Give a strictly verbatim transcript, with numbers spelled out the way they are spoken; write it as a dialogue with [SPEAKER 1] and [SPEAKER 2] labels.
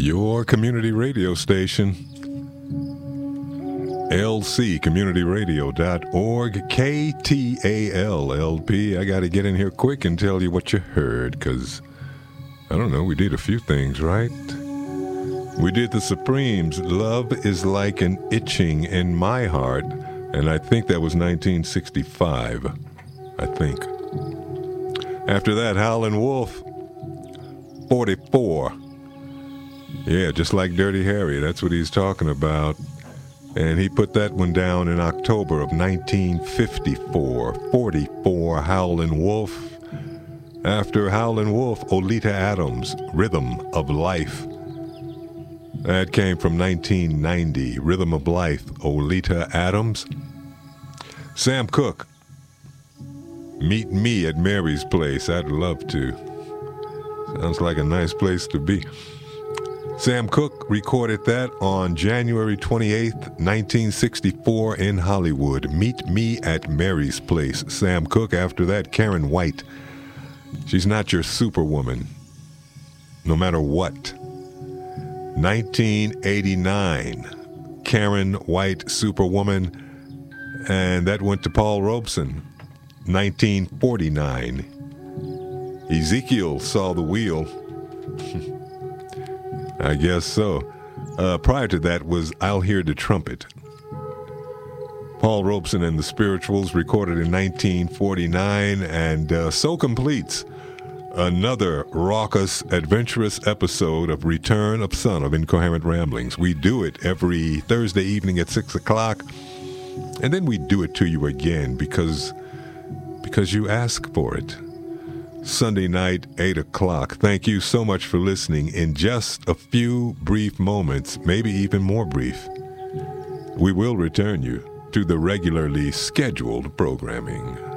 [SPEAKER 1] your community radio station. L C community radio dot org, K T A L L P. I got to get in here quick and tell you what you heard, because, I don't know, we did a few things, right? We did the Supremes, Love is Like an Itching in My Heart, and I think that was nineteen sixty-five, I think. After that, Howlin' Wolf, forty-four. Yeah, just like Dirty Harry, that's what he's talking about. And he put that one down in October of nineteen fifty-four. forty-four, Howlin' Wolf. After Howlin' Wolf, Oleta Adams, Rhythm of Life. That came from nineteen ninety. Rhythm of Life, Oleta Adams. Sam Cooke, Meet Me at Mary's Place. I'd love to. Sounds like a nice place to be. Sam Cooke recorded that on January twenty-eighth, nineteen sixty-four in Hollywood. Meet Me at Mary's Place. Sam Cooke. After that, Karen White. She's Not Your Superwoman, no matter what. nineteen eighty-nine, Karen White, Superwoman. And that went to Paul Robeson. nineteen forty-nine, Ezekiel Saw the Wheel. I guess so. Uh, prior to that was I'll Hear the Trumpet. Paul Robeson and the Spirituals, recorded in nineteen forty-nine, and uh, so completes another raucous, adventurous episode of Return of Son of Incoherent Ramblings. We do it every Thursday evening at six o'clock, and then we do it to you again because, because you ask for it. Sunday night, eight o'clock. Thank you so much for listening. In just a few brief moments, maybe even more brief, we will return you to the regularly scheduled programming.